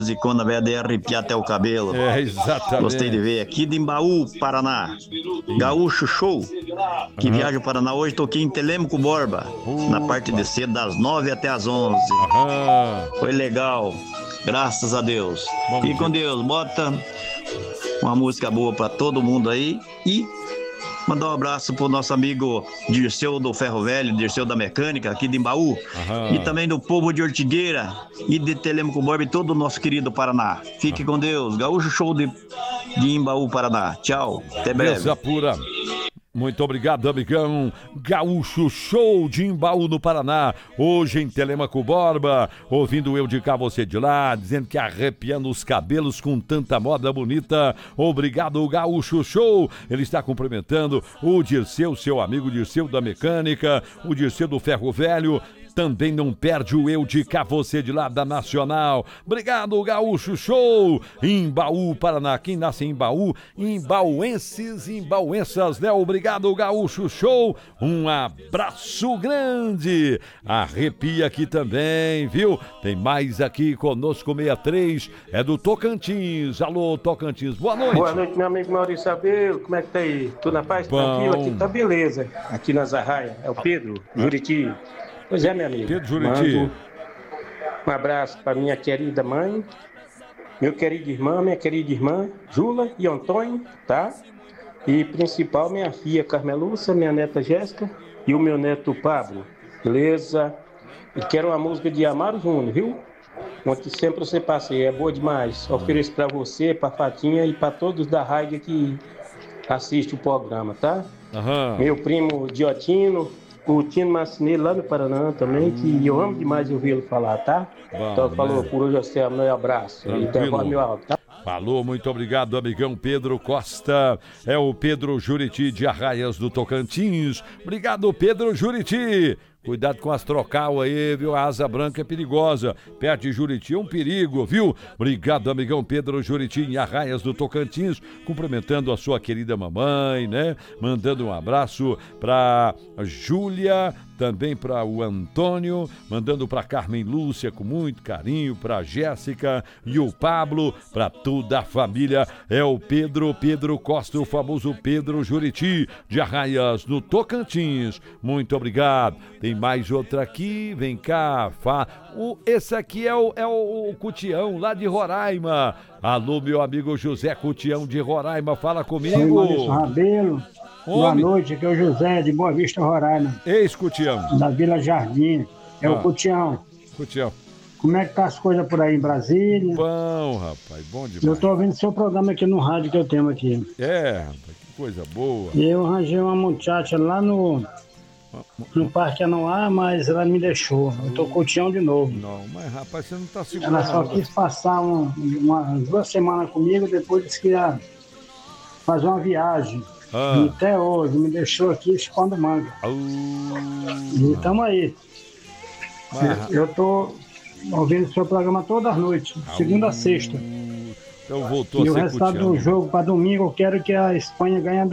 e quando vai de arrepiar até o cabelo. Exatamente. Gostei de ver. Aqui de Embaú, Paraná. Gaúcho Show. Que viaja ao Paraná hoje. Toquei em Telêmaco Borba. Na parte de cedo, das 9 até as 11. Foi legal. Graças a Deus. Fique com Deus. Bota uma música boa pra todo mundo aí. E mandar um abraço pro nosso amigo Dirceu do Ferro Velho, Dirceu da Mecânica, aqui de Embaú. E também do povo de Ortigueira e de Telêmaco Borba e todo o nosso querido Paraná. Fique com Deus. Gaúcho Show de Embaú, Paraná. Tchau. Até breve. Beleza pura. Muito obrigado, amigão. Gaúcho Show de Embaú, no Paraná. Hoje em Telêmaco Borba, ouvindo eu de cá, você de lá, dizendo que arrepiando os cabelos com tanta moda bonita. Obrigado, Gaúcho Show. Ele está cumprimentando o Dirceu, seu amigo Dirceu da Mecânica, o Dirceu do Ferro Velho. Também não perde o eu de cá, você de lá da Nacional. Obrigado, Gaúcho Show. Embaú, Paraná. Quem nasce em Embaú, embauenses e embauensas, né? Obrigado, Gaúcho Show. Um abraço grande. Arrepia aqui também, viu? Tem mais aqui conosco, 63. É do Tocantins. Alô, Tocantins. Boa noite. Boa noite, meu amigo Maurício Abel. Como é que tá aí? Tudo na paz? Tranquilo? Aqui tá beleza. Aqui na Zarraia. É o Pedro, Juriti. Pois é, meu amigo. Pedro Juriti. Mando um abraço para minha querida mãe, minha querida irmã, Jula e Antônio, tá? E principal minha filha Carmelúcia, minha neta Jéssica e o meu neto Pablo, beleza? E quero uma música de Amaro Júnior, viu? Onde sempre você passei, é boa demais. Ofereço para você, para Fatinha e para todos da rádio que assistem o programa, tá? Meu primo Diotino, o Tino Marcineiro lá no Paraná também, que eu amo demais ouvi-lo falar, tá? Então falou, por hoje você um abraço. E devolve meu áudio, tá? Falou, muito obrigado, amigão Pedro Costa. É o Pedro Juriti de Arraias do Tocantins. Obrigado, Pedro Juriti. Cuidado com as trocal aí, viu? A asa branca é perigosa. Perto de Juriti é um perigo, viu? Obrigado, amigão Pedro Juriti, em Arraias do Tocantins. Cumprimentando a sua querida mamãe, né? Mandando um abraço pra Júlia, também para o Antônio, mandando para Carmen Lúcia com muito carinho, para Jéssica e o Pablo, para toda a família. É o Pedro Costa, o famoso Pedro Juriti, de Arraias, no Tocantins. Muito obrigado. Tem mais outra aqui, vem cá. Esse aqui é o Cutião, lá de Roraima. Alô, meu amigo José Cutião de Roraima, fala comigo. Maurício Rabelo. Boa noite, aqui é o José de Boa Vista, Roraima. Ex-Cutião. Da Vila Jardim. É o Cutião. Cutião. Como é que tá as coisas por aí em Brasília? Bom, rapaz, bom demais. Eu tô ouvindo seu programa aqui no rádio que eu tenho aqui. É, rapaz, que coisa boa. E eu arranjei uma muchacha lá no Parque Anoá, mas ela me deixou. Eu tô Cutião de novo. Não, mas rapaz, você não tá segurando. Ela só quis passar umas 2 semanas comigo, depois disse que ia fazer uma viagem. E até hoje me deixou aqui chupando manga. E tamo aí. Eu tô ouvindo o seu programa todas as noites, segunda a sexta. Então voltou a ser. E o resultado do jogo para domingo, eu quero que a Espanha ganhe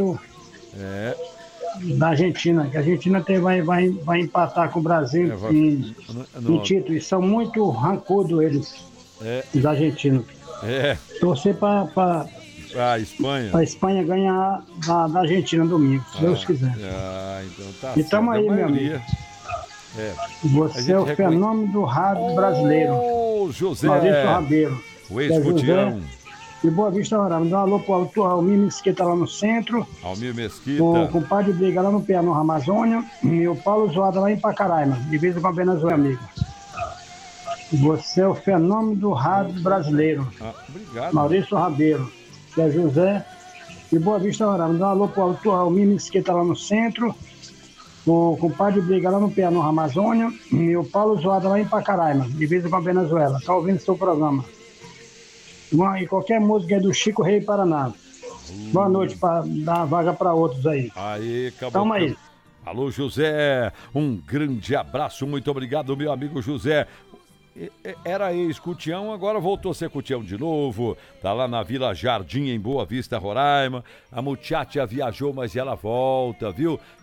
da Argentina. Que a Argentina vai empatar com o Brasil em título. E são muito rancudos eles, os argentinos. Torcer para a Espanha. A Espanha ganhar da Argentina domingo, se Deus quiser. Então tá. E tamo aí, meu amigo. Você é o fenômeno do rádio brasileiro. José. Maurício Rabelo. O ex-Cutião. E Boa Vista, Roraima. Dá um alô pro Almir Mesquita lá no centro. Almir Mesquita. O compadre Briga lá no Piano Amazônia. E o Paulo Zoada lá em Pacaraima. Divisa com a Venezuela, amigo. Você é o fenômeno do rádio brasileiro. Obrigado. Maurício Rabelo. Que é José e Boa Vista, Roraima. Dá um alô pro Almir Mesquita lá no centro. O compadre Briga lá no Piano Amazônia. E o Paulo Zoada lá em Pacaraima. Divisa com a Venezuela. Tá ouvindo seu programa. E qualquer música é do Chico Rei Paraná. Boa noite, para dar vaga para outros aí. Aí, acabou. Tamo aí. Alô, José. Um grande abraço. Muito obrigado, meu amigo José. Era ex-Cutião, agora voltou a ser Cutião de novo. Tá lá na Vila Jardim, em Boa Vista, Roraima. A muchacha viajou, mas ela volta, viu?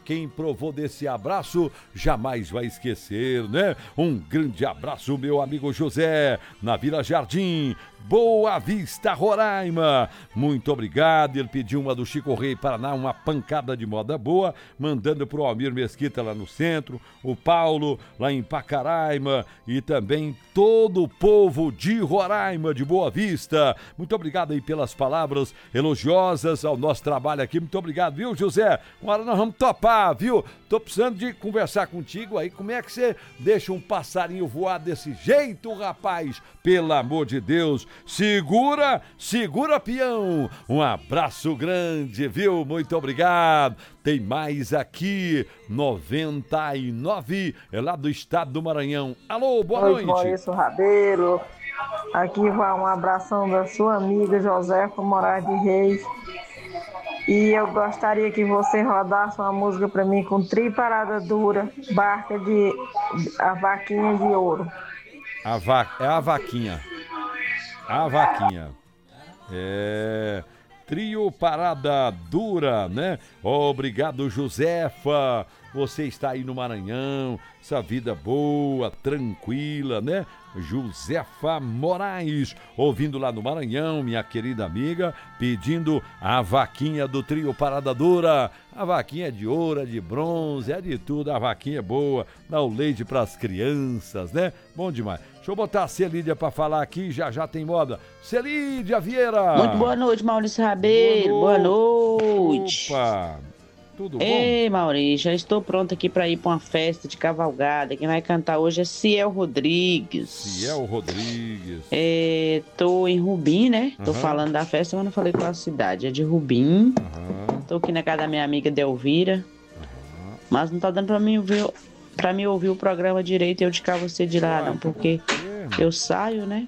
quem provou desse abraço jamais vai esquecer, né? Um grande abraço, meu amigo José, na Vila Jardim, Boa Vista, Roraima. Muito obrigado. Ele pediu uma do Chico Rei Paraná, uma pancada de moda boa, mandando pro Almir Mesquita lá no centro, o Paulo lá em Pacaraima e também todo o povo de Roraima, de Boa Vista. Muito obrigado aí pelas palavras elogiosas ao nosso trabalho aqui. Muito obrigado, viu, José? Uma hora nós vamos topar, viu? Tô precisando de conversar contigo aí. Como é que você deixa um passarinho voar desse jeito, rapaz? Pelo amor de Deus. Segura, peão. Um abraço grande, viu? Muito obrigado. Tem mais aqui, 99, é lá do estado do Maranhão. Alô, boa noite. Maurício Rabelo. Aqui vai um abração da sua amiga Josefa Moraes de Reis. E eu gostaria que você rodasse uma música para mim com Trio Parada Dura, Barca de A Vaquinha de Ouro. É a vaquinha. A vaquinha. Trio Parada Dura, né? Obrigado, Josefa. Você está aí no Maranhão, essa vida boa, tranquila, né? Josefa Moraes, ouvindo lá no Maranhão, minha querida amiga, pedindo a vaquinha do Trio Parada Dura. A vaquinha é de ouro, é de bronze, é de tudo, a vaquinha é boa, dá o leite para as crianças, né? Bom demais. Deixa eu botar a Celídia para falar aqui, já tem moda. Celídia Vieira! Muito boa noite, Maurício Rabelo, boa noite. Opa! Tudo bom? Ei, Maurício, já estou pronto aqui para ir para uma festa de cavalgada. Quem vai cantar hoje é Ciel Rodrigues. Ciel Rodrigues. Tô em Rubim, né? Tô falando da festa, mas não falei qual a cidade. É de Rubim. Tô aqui na casa da minha amiga Delvira. Mas não tá dando pra mim ouvir o programa direito e eu indicar você de lá, não, porque eu saio, né?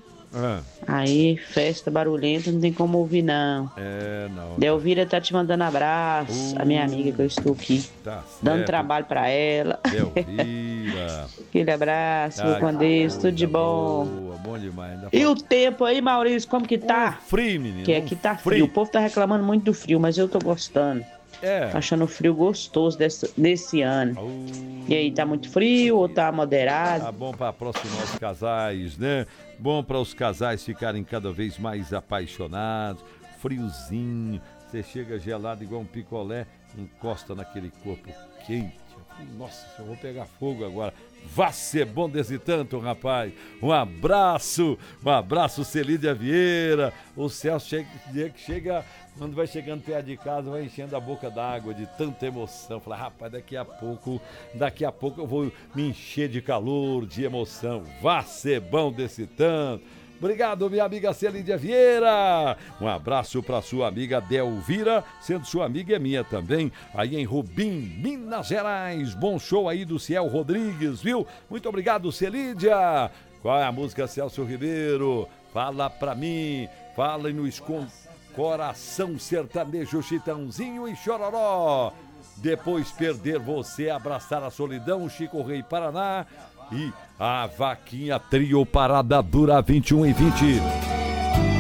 Aí, festa barulhenta, não tem como ouvir, não. Não. Delvira tá te mandando abraço, a minha amiga que eu estou aqui, dando trabalho pra ela. Delvira. Aquele abraço, com Deus, tudo de bom. Boa, bom demais. E o tempo aí, Maurício, como que tá? Frio, menino. Que aqui tá frio. O povo tá reclamando muito do frio, mas eu tô gostando. Tô achando o frio gostoso desse ano. E aí, tá muito frio ou tá moderado? Tá bom pra aproximar os casais, né? Bom para os casais ficarem cada vez mais apaixonados. Friozinho, você chega gelado igual um picolé, encosta naquele corpo quente. Nossa, eu vou pegar fogo agora. Vá ser bom desse tanto, rapaz. Um abraço, Celídia Vieira. O Celso chega, quando vai chegando perto de casa, vai enchendo a boca d'água de tanta emoção. Fala, rapaz, daqui a pouco eu vou me encher de calor, de emoção. Vá ser bom desse tanto. Obrigado, minha amiga Celídia Vieira. Um abraço para sua amiga Delvira, sendo sua amiga é minha também, aí em Rubim, Minas Gerais. Bom show aí do Ciel Rodrigues, viu? Muito obrigado, Celídia. Qual é a música, Celso Ribeiro? Fala pra mim, fala no Coração Sertanejo, Chitãozinho e Chororó. Depois perder você, abraçar a solidão, Chico Rei Paraná. E a vaquinha Trio Parada Dura 21 e 20.